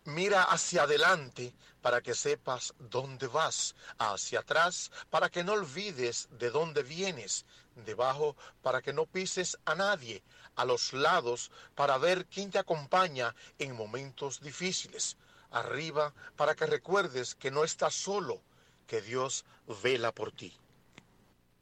Mira hacia adelante para que sepas dónde vas, hacia atrás para que no olvides de dónde vienes, debajo para que no pises a nadie, a los lados para ver quién te acompaña en momentos difíciles, arriba para que recuerdes que no estás solo, que Dios vela por ti.